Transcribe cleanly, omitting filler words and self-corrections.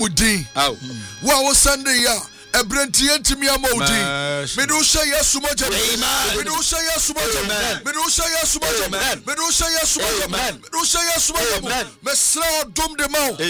udin. Wa Sunday ya. Ebrentie ntimi amaudi. Me do say yes moja. Me do say yes moja. Me do say yes moja. Me do say yes moja. Me do say yes moja. Me sra dom de mau.